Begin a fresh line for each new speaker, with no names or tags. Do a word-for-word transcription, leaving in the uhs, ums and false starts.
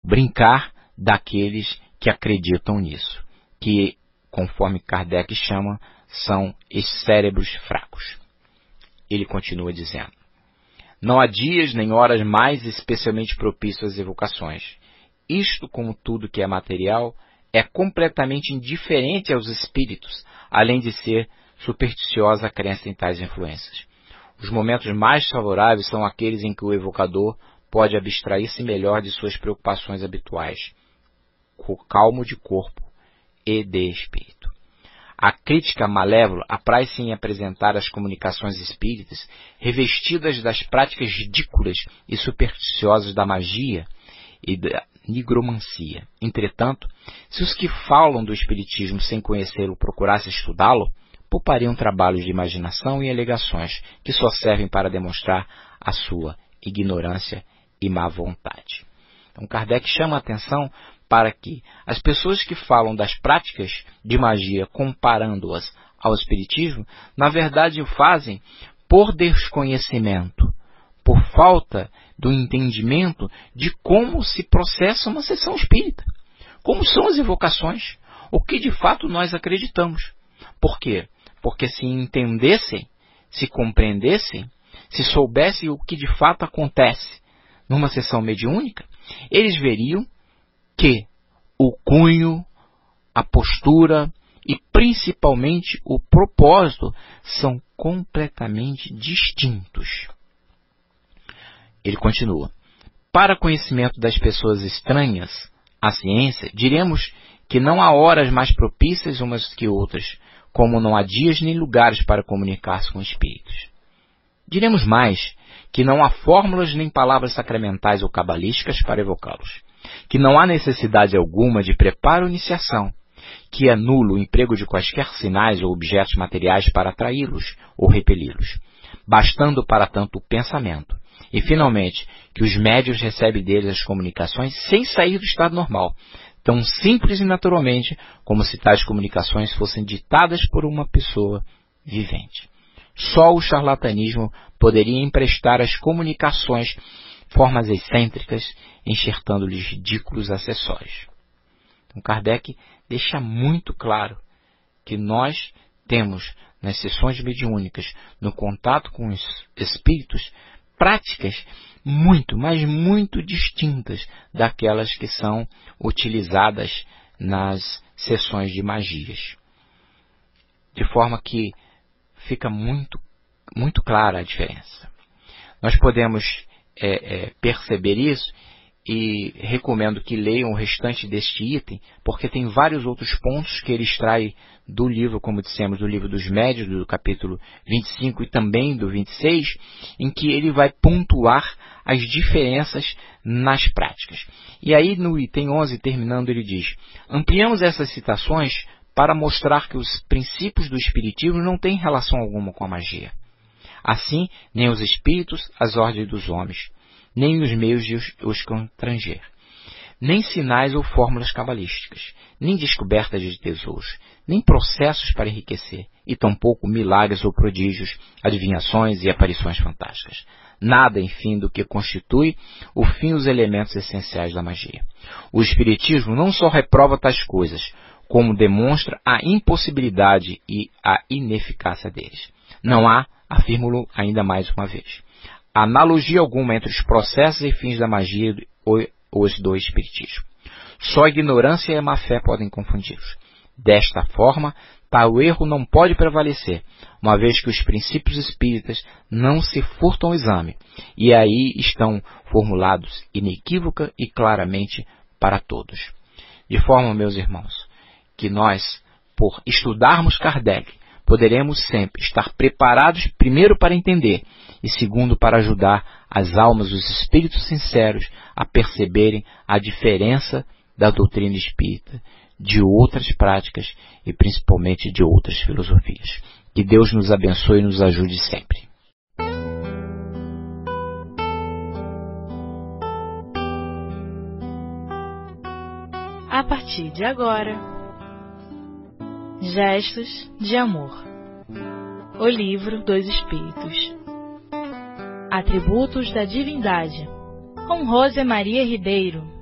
brincar daqueles que acreditam nisso, que, conforme Kardec chama, são os cérebros fracos. Ele continua dizendo: não há dias nem horas mais especialmente propícios às evocações. Isto, como tudo que é material, é completamente indiferente aos espíritos, além de ser supersticiosa a crença em tais influências. Os momentos mais favoráveis são aqueles em que o evocador pode abstrair-se melhor de suas preocupações habituais, calmo de corpo e de espírito. A crítica malévola apraz-se em apresentar as comunicações espíritas revestidas das práticas ridículas e supersticiosas da magia e da nigromancia. Entretanto, se os que falam do espiritismo sem conhecê-lo procurassem estudá-lo, poupariam trabalhos de imaginação e alegações que só servem para demonstrar a sua ignorância e má vontade. Então, Kardec chama a atenção para que as pessoas que falam das práticas de magia comparando-as ao espiritismo, na verdade o fazem por desconhecimento, por falta do entendimento de como se processa uma sessão espírita, como são as evocações, o que de fato nós acreditamos. Por quê? Porque se entendessem, se compreendessem, se soubessem o que de fato acontece numa sessão mediúnica, eles veriam que o cunho, a postura e principalmente o propósito são completamente distintos. Ele continua: para conhecimento das pessoas estranhas à ciência, diremos que não há horas mais propícias umas que outras, como não há dias nem lugares para comunicar-se com espíritos. Diremos mais, que não há fórmulas nem palavras sacramentais ou cabalísticas para evocá-los, que não há necessidade alguma de preparo ou iniciação, que é nulo o emprego de quaisquer sinais ou objetos materiais para atraí-los ou repeli-los, bastando para tanto o pensamento, e finalmente que os médiuns recebem deles as comunicações sem sair do estado normal, tão simples e naturalmente como se tais comunicações fossem ditadas por uma pessoa vivente. Só o charlatanismo poderia emprestar às comunicações formas excêntricas, enxertando-lhes ridículos acessórios. Então, Kardec deixa muito claro que nós temos, nas sessões mediúnicas, no contato com os espíritos, práticas muito, mas muito distintas daquelas que são utilizadas nas sessões de magias. De forma que fica muito, muito clara a diferença. Nós podemos é, é, perceber isso e recomendo que leiam o restante deste item, porque tem vários outros pontos que ele extrai do livro, como dissemos, do livro dos médiuns, do capítulo vinte e cinco e também do vinte e seis, em que ele vai pontuar as diferenças nas práticas. E aí no item onze, terminando, ele diz: ampliamos essas citações para mostrar que os princípios do espiritismo não têm relação alguma com a magia. Assim, nem os espíritos, as ordens dos homens, nem os meios de os, os constranger, nem sinais ou fórmulas cabalísticas, nem descobertas de tesouros, nem processos para enriquecer, e tampouco milagres ou prodígios, adivinhações e aparições fantásticas. Nada, enfim, do que constitui o fim os elementos essenciais da magia. O espiritismo não só reprova tais coisas, como demonstra a impossibilidade e a ineficácia deles. Não há, afirmo-lo ainda mais uma vez, analogia alguma entre os processos e fins da magia e os do espiritismo. Só a ignorância e a má-fé podem confundi-los. Desta forma, tal erro não pode prevalecer, uma vez que os princípios espíritas não se furtam ao exame, e aí estão formulados inequívoca e claramente para todos. De forma, meus irmãos, que nós, por estudarmos Kardec, poderemos sempre estar preparados, primeiro para entender, e segundo para ajudar as almas, os espíritos sinceros, a perceberem a diferença da doutrina espírita, de outras práticas e principalmente de outras filosofias. Que Deus nos abençoe e nos ajude sempre.
A partir de agora, Gestos de Amor. O Livro dos Espíritos. Atributos da Divindade, com Rosa Maria Ribeiro.